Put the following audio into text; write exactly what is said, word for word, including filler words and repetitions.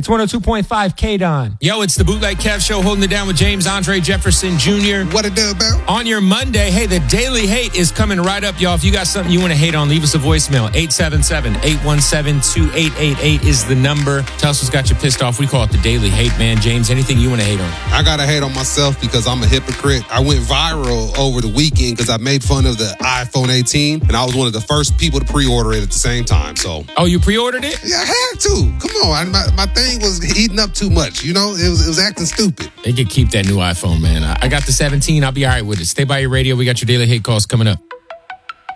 It's one oh two point five K-Don. Yo, it's the Bootleg Kev Show, holding it down with James Andre Jefferson Junior What it do about? On your Monday, hey, the Daily Hate is coming right up, y'all. If you got something you want to hate on, leave us a voicemail. eight seven seven, eight one seven, two eight eight eight is the number. Tell us what's got you pissed off. We call it the Daily Hate, man. James, anything you want to hate on? I got to hate on myself because I'm a hypocrite. I went viral over the weekend because I made fun of the iPhone eighteen, and I was one of the first people to pre-order it at the same time. So, oh, you pre-ordered it? Yeah, I had to. Come on. I, my, my thing was heating up too much. You know, it was, it was acting stupid. They could keep that new iPhone, man. I got the seventeen. I'll be all right with it. Stay by your radio. We got your Daily Hate calls coming up.